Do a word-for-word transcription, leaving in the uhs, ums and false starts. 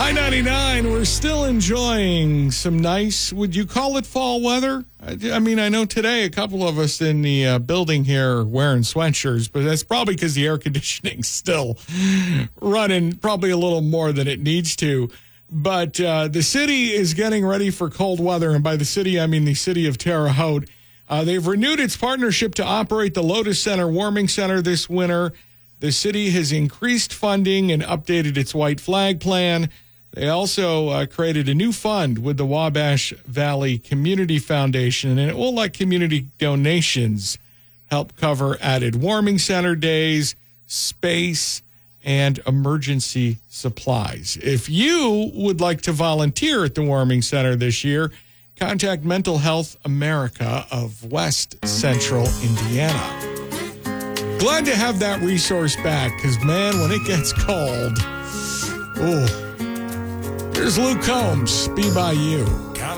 I ninety-nine, we're still enjoying some nice, would you call it fall weather? I, I mean, I know today a couple of us in the uh, building here are wearing sweatshirts, but that's probably because the air conditioning's still running probably a little more than it needs to. But uh, the city is getting ready for cold weather, and by the city, I mean the city of Terre Haute. Uh, they've renewed its partnership to operate the Lotus Center Warming Center this winter. The city has increased funding and updated its white flag plan. They also uh, created a new fund with the Wabash Valley Community Foundation, and it will let community donations help cover added warming center days, space, and emergency supplies. If you would like to volunteer at the warming center this year, contact Mental Health America of West Central Indiana. Glad to have that resource back, because, man, when it gets cold, oh. Here's Luke Combs, Be By You.